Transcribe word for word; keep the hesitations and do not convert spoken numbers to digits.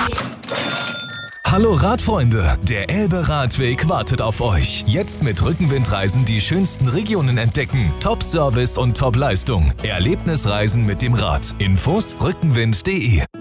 Hallo Radfreunde, der Elbe-Radweg wartet auf euch. Jetzt mit Rückenwindreisen die schönsten Regionen entdecken. Top-Service und Top-Leistung. Erlebnisreisen mit dem Rad. Infos rückenwind punkt de